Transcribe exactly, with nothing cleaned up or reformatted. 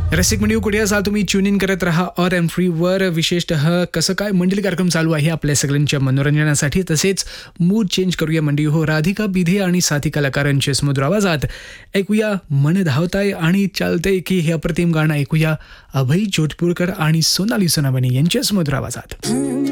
रसिक मंडळी कुठे असाल तुम्ही ट्यून इन करत राहा और एम फ्रीवर. विशेषतः कसं काय मंडळी कार्यक्रम चालू आहे आपल्या सगळ्यांच्या मनोरंजनासाठी. तसेच मूड चेंज करूया मंडळी हो. राधिका बिधे आणि साथी कलाकारांच्या सुमधुर आवाजात ऐकूया मन धावताय आणि चालतंय की हे अप्रतिम गाणं ऐकूया अभय जोधपूरकर आणि सोनाली सोनावणे यांच्या सुमधुर आवाजात.